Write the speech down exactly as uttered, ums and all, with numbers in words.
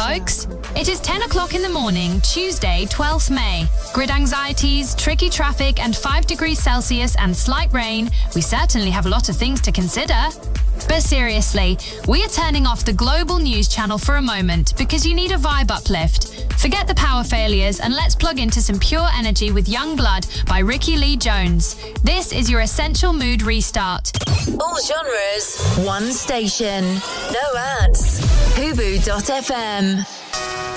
folks. It is ten o'clock in the morning, Tuesday, twelfth of May. Grid anxieties, tricky traffic, and five degrees Celsius and slight rain. We certainly have a lot of things to consider. But seriously, we are turning off the global news channel for a moment because you need a vibe uplift. Forget the power failures and let's plug into some pure energy with Young Blood by Ricky Lee Jones. This is your essential mood restart. All genres, one station. No ads. Hubu dot f m.